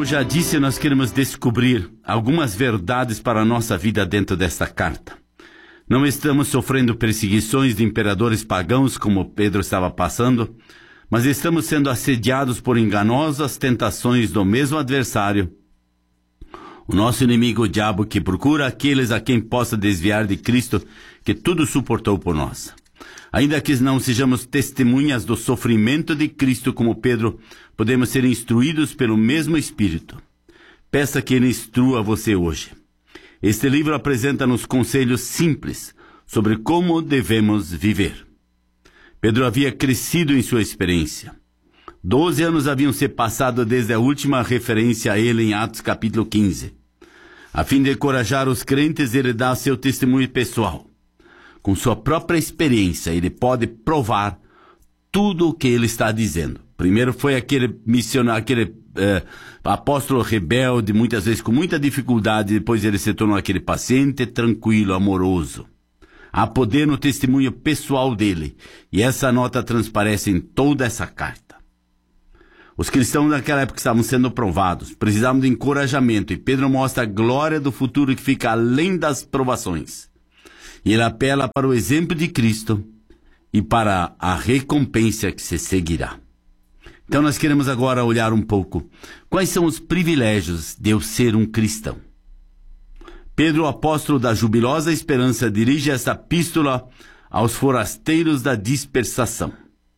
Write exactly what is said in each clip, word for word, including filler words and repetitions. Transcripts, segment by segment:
Como já disse, nós queremos descobrir algumas verdades para a nossa vida dentro desta carta. Não estamos sofrendo perseguições de imperadores pagãos, como Pedro estava passando, mas estamos sendo assediados por enganosas tentações do mesmo adversário, o nosso inimigo, o diabo, que procura aqueles a quem possa desviar de Cristo, que tudo suportou por nós. Ainda que não sejamos testemunhas do sofrimento de Cristo como Pedro, podemos ser instruídos pelo mesmo Espírito. Peça que Ele instrua você hoje. Este livro apresenta-nos conselhos simples sobre como devemos viver. Pedro havia crescido em sua experiência. Doze anos haviam se passado desde a última referência a ele em Atos capítulo quinze. A fim de encorajar os crentes, ele dá seu testemunho pessoal. Com sua própria experiência, ele pode provar tudo o que ele está dizendo. Primeiro foi aquele missionário, aquele eh, apóstolo rebelde, muitas vezes com muita dificuldade, depois ele se tornou aquele paciente, tranquilo, amoroso. Há poder no testemunho pessoal dele, e essa nota transparece em toda essa carta. Os cristãos naquela época estavam sendo provados, precisavam de encorajamento, e Pedro mostra a glória do futuro que fica além das provações. E ele apela para o exemplo de Cristo e para a recompensa que se seguirá. Então nós queremos agora olhar um pouco quais são os privilégios de eu ser um cristão. Pedro, o apóstolo da jubilosa esperança, dirige esta epístola aos forasteiros da dispersação.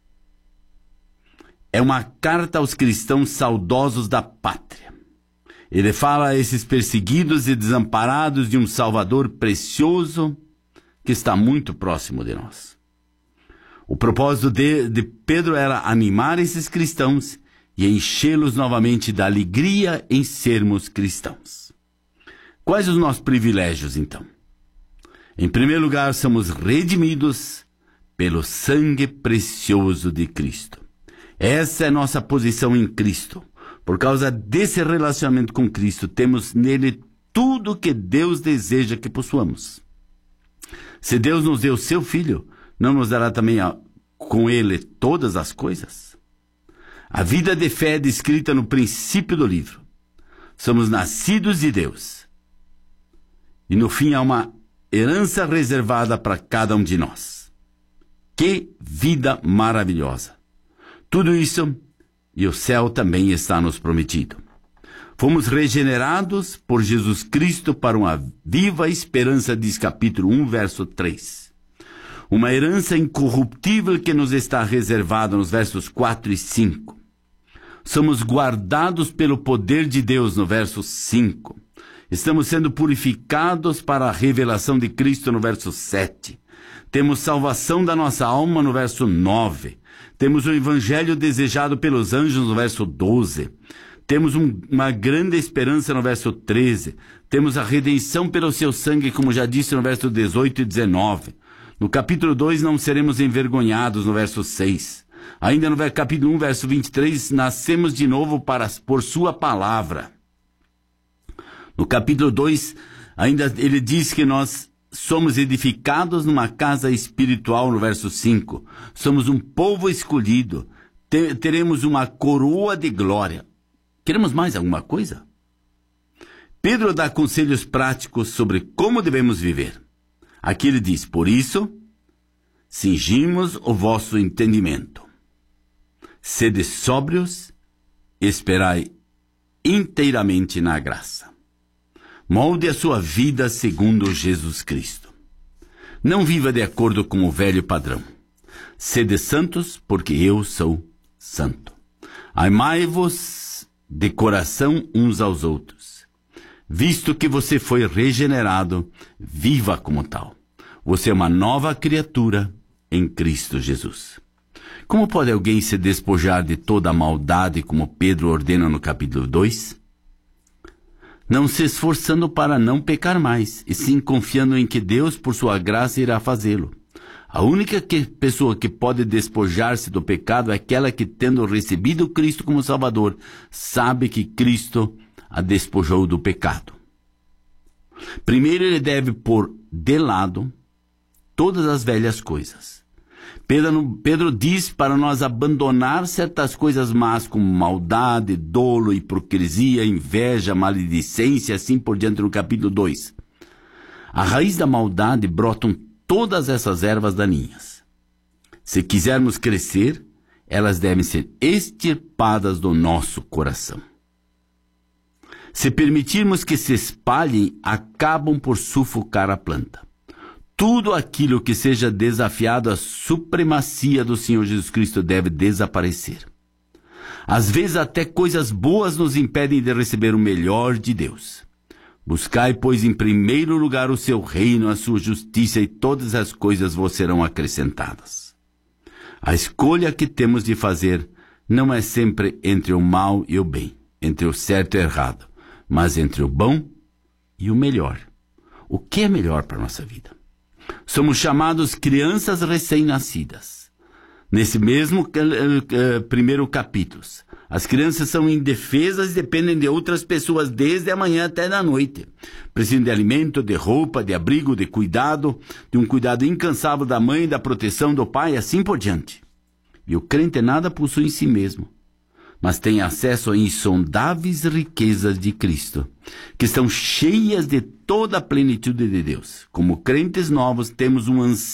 É uma carta aos cristãos saudosos da pátria. Ele fala a esses perseguidos e desamparados de um Salvador precioso que está muito próximo de nós. O propósito de, de Pedro era animar esses cristãos e enchê-los novamente da alegria em sermos cristãos. Quais os nossos privilégios, então? Em primeiro lugar, somos redimidos pelo sangue precioso de Cristo. Essa é nossa posição em Cristo. Por causa desse relacionamento com Cristo, temos nele tudo o que Deus deseja que possuamos. Se Deus nos deu seu Filho, não nos dará também a, com ele todas as coisas? A vida de fé é descrita no princípio do livro. Somos nascidos de Deus. E no fim há uma herança reservada para cada um de nós. Que vida maravilhosa! Tudo isso e o céu também está nos prometido. Fomos regenerados por Jesus Cristo para uma viva esperança, diz capítulo um, verso três. Uma herança incorruptível que nos está reservada nos versos quatro e cinco. Somos guardados pelo poder de Deus no verso cinco. Estamos sendo purificados para a revelação de Cristo no verso sete. Temos salvação da nossa alma no verso nove. Temos o evangelho desejado pelos anjos no verso doze. Temos um, uma grande esperança no verso treze. Temos a redenção pelo seu sangue, como já disse no verso dezoito e dezenove. No capítulo dois não seremos envergonhados no verso seis. Ainda no capítulo um, verso vinte e três, nascemos de novo para, por sua palavra. No capítulo dois, ainda ele diz que nós somos edificados numa casa espiritual, no verso cinco. Somos um povo escolhido. Te, teremos uma coroa de glória. Queremos mais alguma coisa? Pedro dá conselhos práticos sobre como devemos viver. Aqui ele diz: por isso, cingimos o vosso entendimento. Sede sóbrios, esperai inteiramente na graça. Molde a sua vida segundo Jesus Cristo. Não viva de acordo com o velho padrão. Sede santos, porque eu sou santo. Amai-vos de coração uns aos outros. Visto que você foi regenerado, viva como tal. Você é uma nova criatura em Cristo Jesus. Como pode alguém se despojar de toda a maldade, como Pedro ordena no capítulo dois? Não se esforçando para não pecar mais, e sim confiando em que Deus, por sua graça, irá fazê-lo. A única que, pessoa que pode despojar-se do pecado é aquela que, tendo recebido Cristo como Salvador, sabe que Cristo a despojou do pecado. Primeiro ele deve pôr de lado todas as velhas coisas. Pedro, Pedro diz para nós abandonar certas coisas más, como maldade, dolo, hipocrisia, inveja, maledicência, assim por diante, no capítulo dois. A raiz da maldade brotam todas essas ervas daninhas. Se quisermos crescer, elas devem ser extirpadas do nosso coração. Se permitirmos que se espalhem, acabam por sufocar a planta. Tudo aquilo que seja desafiado à supremacia do Senhor Jesus Cristo deve desaparecer. Às vezes até coisas boas nos impedem de receber o melhor de Deus. Buscai, pois, em primeiro lugar o seu reino, a sua justiça, e todas as coisas vos serão acrescentadas. A escolha que temos de fazer não é sempre entre o mal e o bem, entre o certo e o errado, mas entre o bom e o melhor. O que é melhor para a nossa vida? Somos chamados crianças recém-nascidas. Nesse mesmo uh, uh, primeiro capítulo, as crianças são indefesas e dependem de outras pessoas desde a manhã até da noite. Precisam de alimento, de roupa, de abrigo, de cuidado, de um cuidado incansável da mãe, da proteção do pai, assim por diante. E o crente nada possui em si mesmo, mas tem acesso a insondáveis riquezas de Cristo, que estão cheias de toda a plenitude de Deus. Como crentes novos, temos um anseio